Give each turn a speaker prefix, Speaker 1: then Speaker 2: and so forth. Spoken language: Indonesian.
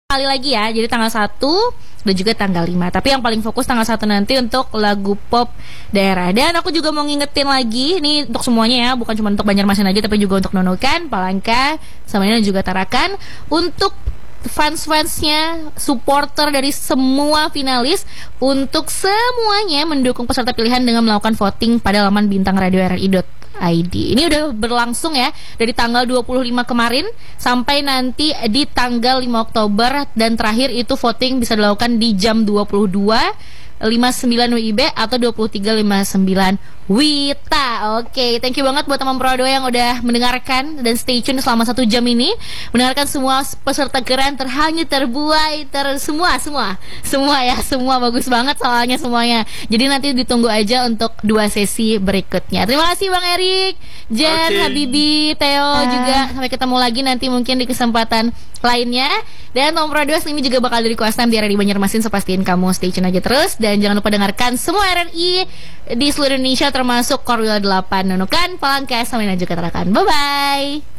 Speaker 1: kali lagi ya. Jadi tanggal 1 dan juga tanggal 5. Tapi yang paling fokus tanggal 1 nanti untuk lagu pop daerah. Dan aku juga mau ngingetin lagi, ini untuk semuanya ya, bukan cuma untuk Banjarmasin aja, tapi juga untuk Nunukan, Palangka, sama ini juga Tarakan. Untuk fans-fansnya, supporter dari semua finalis, untuk semuanya mendukung peserta pilihan dengan melakukan voting pada laman bintangradioRI.id. Ini udah berlangsung ya dari tanggal 25 kemarin sampai nanti di tanggal 5 Oktober, dan terakhir itu voting bisa dilakukan di jam 22.59 WIB atau 23.59 WITA. Oke, thank you banget buat teman Pro 2 yang udah mendengarkan dan stay tune selama 1 jam ini, mendengarkan semua peserta keren, terhanyut, terbuai, semua bagus banget soalnya semuanya. Jadi nanti ditunggu aja untuk 2 sesi berikutnya. Terima kasih Bang Erik, Jen, Habibi, Theo juga. Sampai ketemu lagi nanti mungkin di kesempatan lainnya. Dan Tom Pro 2 ini juga bakal di request time di RRI Banjarmasin, so pastiin kamu stay tune aja terus. Dan jangan lupa dengarkan semua RRI di seluruh Indonesia termasuk Korwil 8 Nunukan, Palangka, sama juga Tarakan. Bye-bye.